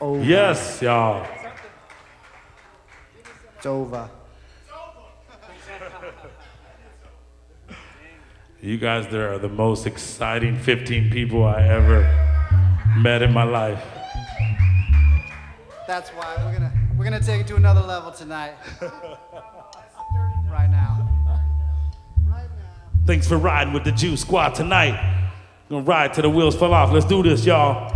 over. Yes, y'all. It's over. You guys, there are the most exciting 15 people I ever met in my life. That's why we're gonna take it to another level tonight. Right now. Thanks for riding with the Juice Squad tonight. Gonna ride till the wheels fall off. Let's do this, y'all.